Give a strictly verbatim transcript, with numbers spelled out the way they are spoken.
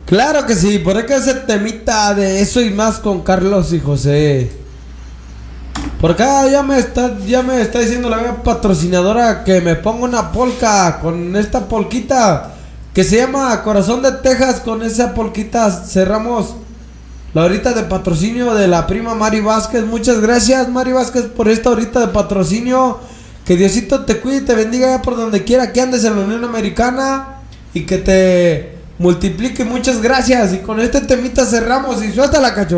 Claro que sí, por acá ese temita de eso y más con Carlos y José. Por acá ya me está, ya me está diciendo la wea patrocinadora que me ponga una polca con esta polquita que se llama Corazón de Texas. Con esa polquita cerramos la horita de patrocinio de la prima Mari Vázquez. Muchas gracias, Mari Vázquez, por esta horita de patrocinio. Que Diosito te cuide y te bendiga ya por donde quiera que andes en la Unión Americana. Y que te multiplique. Muchas gracias. Y con este temita cerramos. Y suelta la cacho.